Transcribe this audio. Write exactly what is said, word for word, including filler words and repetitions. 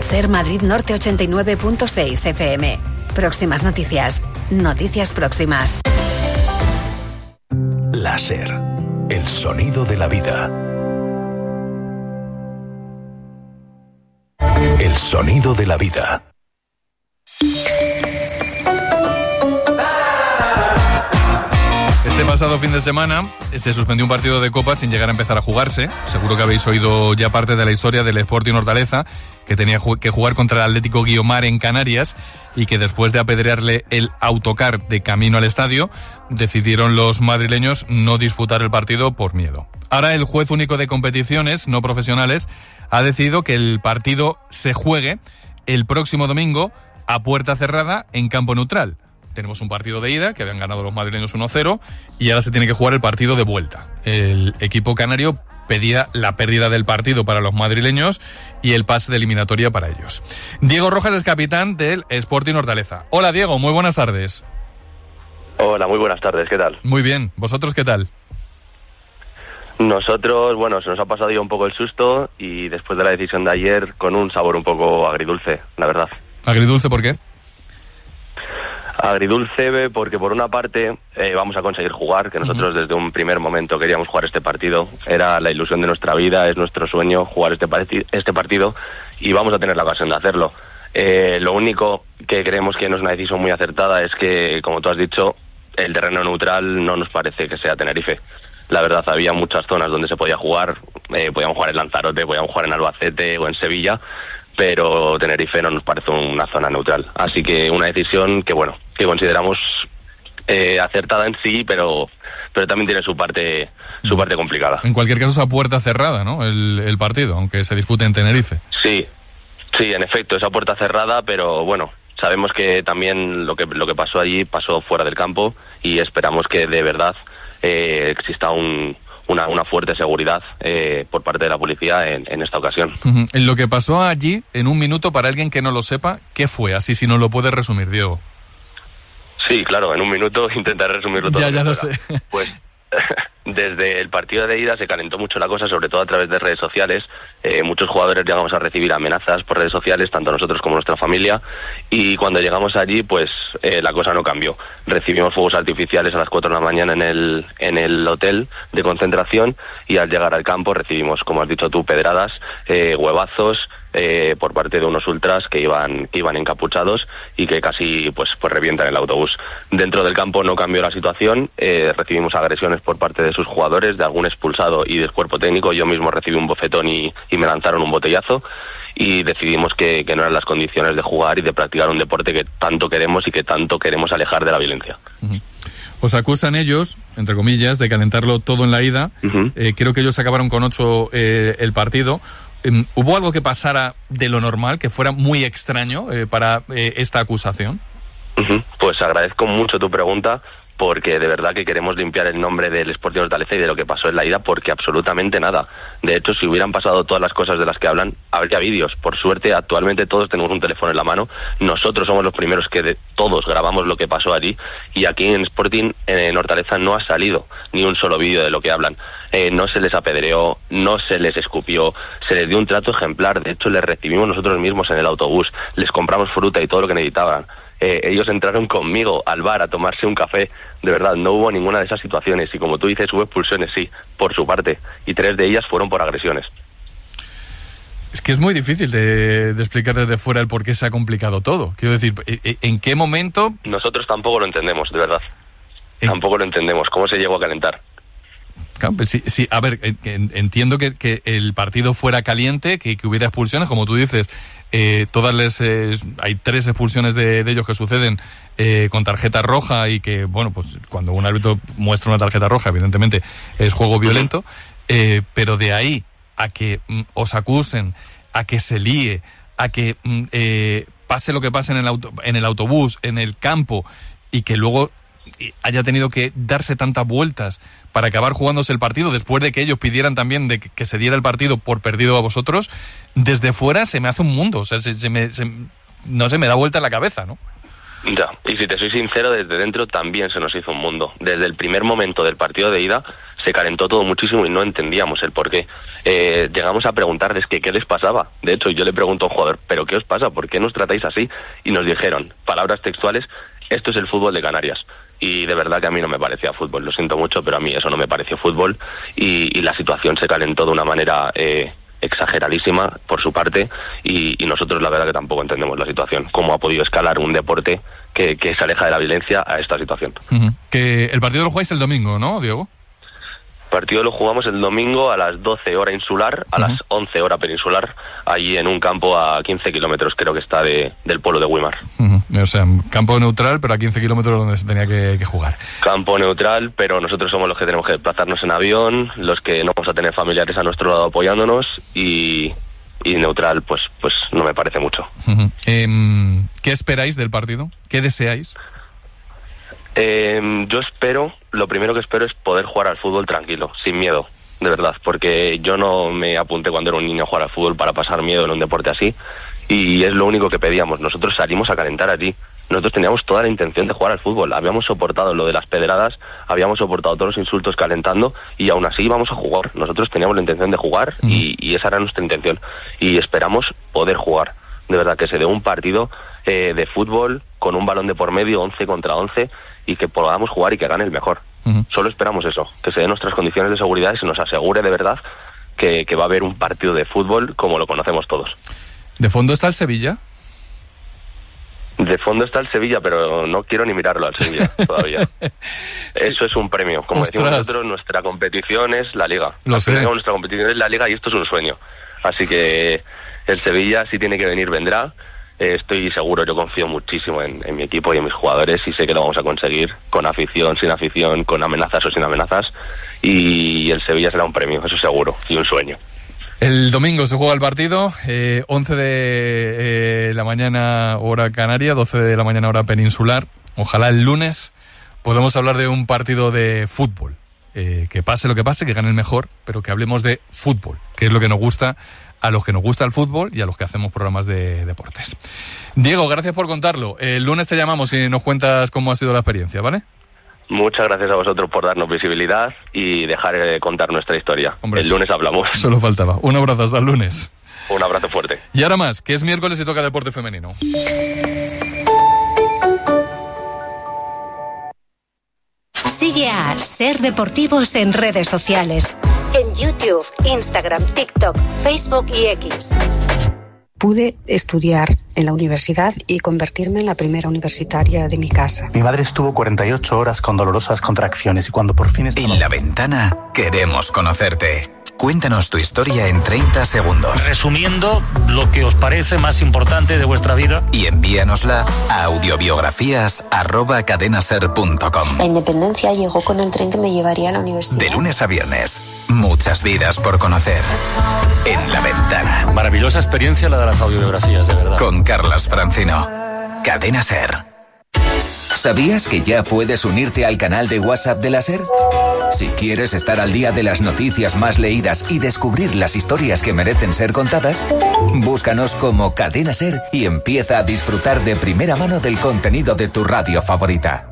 Ser Madrid Norte ochenta y nueve punto seis F M. Próximas noticias. Noticias próximas. Láser. El sonido de la vida. El sonido de la vida. Este pasado fin de semana se suspendió un partido de Copa sin llegar a empezar a jugarse. Seguro que habéis oído ya parte de la historia del Sporting Hortaleza, que tenía que jugar contra el Atlético Guiomar en Canarias y que después de apedrearle el autocar de camino al estadio, decidieron los madrileños no disputar el partido por miedo. Ahora el juez único de competiciones no profesionales ha decidido que el partido se juegue el próximo domingo a puerta cerrada en campo neutral. Tenemos un partido de ida, que habían ganado los madrileños uno cero, y ahora se tiene que jugar el partido de vuelta. El equipo canario pedía la pérdida del partido para los madrileños y el pase de eliminatoria para ellos. Diego Rojas es capitán del Sporting Hortaleza. Hola Diego, muy buenas tardes. Hola, muy buenas tardes, ¿qué tal? Muy bien, ¿vosotros qué tal? Nosotros, bueno, se nos ha pasado ya un poco el susto y después de la decisión de ayer con un sabor un poco agridulce, la verdad. ¿Agridulce por qué? Agridulce porque por una parte eh, vamos a conseguir jugar, que nosotros uh-huh. desde un primer momento queríamos jugar este partido, era la ilusión de nuestra vida, es nuestro sueño jugar este, parti- este partido y vamos a tener la ocasión de hacerlo. Eh, lo único que creemos que no es una decisión muy acertada es que, como tú has dicho, el terreno neutral no nos parece que sea Tenerife. La verdad, había muchas zonas donde se podía jugar, eh, podíamos jugar en Lanzarote, podíamos jugar en Albacete o en Sevilla, pero Tenerife no nos parece una zona neutral. Así que una decisión que, bueno, que consideramos eh, acertada en sí, pero pero también tiene su parte su parte complicada. En cualquier caso es a puerta cerrada, ¿no? El, el partido, aunque se dispute en Tenerife. Sí, sí, en efecto, es a puerta cerrada, pero bueno, sabemos que también lo que lo que pasó allí pasó fuera del campo y esperamos que de verdad eh, exista un Una, una fuerte seguridad eh, por parte de la policía en, en esta ocasión. Uh-huh. En lo que pasó allí, en un minuto, para alguien que no lo sepa, ¿qué fue? Así si nos lo puedes resumir, Diego. Sí, claro, en un minuto intentaré resumirlo todo. Ya, ya lo sé. Pues desde el partido de ida se calentó mucho la cosa, sobre todo a través de redes sociales. Eh, muchos jugadores llegamos a recibir amenazas por redes sociales, tanto nosotros como nuestra familia, y cuando llegamos allí, pues eh, la cosa no cambió. Recibimos fuegos artificiales a las cuatro de la mañana en el en el hotel de concentración y al llegar al campo recibimos, como has dicho tú, pedradas, eh, huevazos, Eh, por parte de unos ultras que iban que iban encapuchados y que casi pues pues revientan el autobús. Dentro del campo no cambió la situación, eh, recibimos agresiones por parte de sus jugadores, de algún expulsado y del cuerpo técnico. Yo mismo recibí un bofetón y, y me lanzaron un botellazo y decidimos que, que no eran las condiciones de jugar y de practicar un deporte que tanto queremos y que tanto queremos alejar de la violencia. Uh-huh. Os acusan ellos, entre comillas, de calentarlo todo en la ida. Uh-huh. Eh, creo que ellos acabaron con ocho eh, el partido. Um, ¿Hubo algo que pasara de lo normal, que fuera muy extraño eh, para eh, esta acusación? Uh-huh. Pues agradezco mucho tu pregunta, porque de verdad que queremos limpiar el nombre del Sporting Hortaleza y de lo que pasó en la ida, porque absolutamente nada. De hecho, si hubieran pasado todas las cosas de las que hablan, habría vídeos. Por suerte, actualmente todos tenemos un teléfono en la mano. Nosotros somos los primeros que de todos grabamos lo que pasó allí, y aquí en Sporting, en Hortaleza, no ha salido ni un solo vídeo de lo que hablan. Eh, no se les apedreó, no se les escupió, se les dio un trato ejemplar. De hecho, les recibimos nosotros mismos en el autobús, les compramos fruta y todo lo que necesitaban. Eh, ellos entraron conmigo al bar a tomarse un café. De verdad, no hubo ninguna de esas situaciones. Y como tú dices, hubo expulsiones, sí, por su parte. Y tres de ellas fueron por agresiones. Es que es muy difícil de, de explicar desde fuera el por qué se ha complicado todo. Quiero decir, ¿en qué momento...? Nosotros tampoco lo entendemos, de verdad. ¿En? Tampoco lo entendemos. ¿Cómo se llegó a calentar? Claro, pues sí, sí, a ver, entiendo que, que el partido fuera caliente, que, que hubiera expulsiones, como tú dices, eh, todas les, eh, hay tres expulsiones de, de ellos que suceden eh, con tarjeta roja y que, bueno, pues cuando un árbitro muestra una tarjeta roja, evidentemente es juego violento, eh, pero de ahí a que mm, os acusen, a que se líe, a que mm, eh, pase lo que pase en el auto, en el autobús, en el campo, y que luego haya tenido que darse tantas vueltas para acabar jugándose el partido después de que ellos pidieran también de que se diera el partido por perdido a vosotros, desde fuera se me hace un mundo, o sea, se, se me, se, no se me da vuelta en la cabeza, ¿no? Ya, y si te soy sincero, desde dentro también se nos hizo un mundo. Desde el primer momento del partido de ida se calentó todo muchísimo y no entendíamos el porqué. Eh, llegamos a preguntarles que qué les pasaba. De hecho, yo le pregunto a un jugador, ¿pero qué os pasa? ¿Por qué nos tratáis así? Y nos dijeron, palabras textuales, esto es el fútbol de Canarias. Y de verdad que a mí no me parecía fútbol, lo siento mucho, pero a mí eso no me pareció fútbol. Y, y la situación se calentó de una manera eh, exageradísima por su parte, y, y nosotros la verdad que tampoco entendemos la situación. ¿Cómo ha podido escalar un deporte que, que se aleja de la violencia a esta situación? Uh-huh. Que el partido lo jugáis el domingo, ¿no, Diego? El partido lo jugamos el domingo a las doce hora insular, a uh-huh. las once hora peninsular, allí en un campo a quince kilómetros, creo que está de, del pueblo de Güímar. Uh-huh. O sea, campo neutral, pero a quince kilómetros donde se tenía que, que jugar. Campo neutral, pero nosotros somos los que tenemos que desplazarnos en avión, los que no vamos a tener familiares a nuestro lado apoyándonos, y, y neutral, pues, pues no me parece mucho. Uh-huh. Eh, ¿Qué esperáis del partido? ¿Qué deseáis? Eh, yo espero, lo primero que espero es poder jugar al fútbol tranquilo, sin miedo, de verdad, porque yo no me apunté cuando era un niño a jugar al fútbol para pasar miedo en un deporte así, y es lo único que pedíamos. Nosotros salimos a calentar allí, nosotros teníamos toda la intención de jugar al fútbol, habíamos soportado lo de las pedradas, habíamos soportado todos los insultos calentando, y aún así íbamos a jugar. Nosotros teníamos la intención de jugar, mm. y, y esa era nuestra intención, y esperamos poder jugar, de verdad, que se dé un partido eh, de fútbol con un balón de por medio, once contra once, y que podamos jugar y que gane el mejor. Uh-huh. Solo esperamos eso, que se den nuestras condiciones de seguridad y se nos asegure de verdad que, que va a haber un partido de fútbol como lo conocemos todos. ¿De fondo está el Sevilla? De fondo está el Sevilla, pero no quiero ni mirarlo al Sevilla todavía. Sí. Eso es un premio. Como Ostras. decimos nosotros, nuestra competición es la Liga. Lo sé. Nuestra competición es la Liga y esto es un sueño. Así que el Sevilla, si tiene que venir, vendrá. Estoy seguro, yo confío muchísimo en, en mi equipo y en mis jugadores, y sé que lo vamos a conseguir, con afición, sin afición, con amenazas o sin amenazas, y el Sevilla será un premio, eso seguro, y un sueño. El domingo se juega el partido, eh, once de eh, la mañana hora canaria, doce de la mañana hora peninsular. Ojalá el lunes podamos hablar de un partido de fútbol, eh, que pase lo que pase, que gane el mejor, pero que hablemos de fútbol, que es lo que nos gusta a los que nos gusta el fútbol y a los que hacemos programas de deportes. Diego, gracias por contarlo. El lunes te llamamos y nos cuentas cómo ha sido la experiencia, ¿vale? Muchas gracias a vosotros por darnos visibilidad y dejar de contar nuestra historia. Hombre, el lunes hablamos. Solo faltaba. Un abrazo, hasta el lunes. Un abrazo fuerte. Y ahora más, que es miércoles y toca deporte femenino. Sigue a Ser Deportivos en redes sociales. En YouTube, Instagram, TikTok, Facebook y X. Pude estudiar en la universidad y convertirme en la primera universitaria de mi casa. Mi madre estuvo cuarenta y ocho horas con dolorosas contracciones y cuando por fin estaba... En La Ventana queremos conocerte. Cuéntanos tu historia en treinta segundos. Resumiendo lo que os parece más importante de vuestra vida. Y envíanosla a audiobiografías arroba cadenaser punto com. La independencia llegó con el tren que me llevaría a la universidad. De lunes a viernes, muchas vidas por conocer. En La Ventana. Maravillosa experiencia la de las audiobiografías, de verdad. Con Carlas Francino. Cadena Ser. ¿Sabías que ya puedes unirte al canal de WhatsApp de la SER? Si quieres estar al día de las noticias más leídas y descubrir las historias que merecen ser contadas, búscanos como Cadena SER y empieza a disfrutar de primera mano del contenido de tu radio favorita.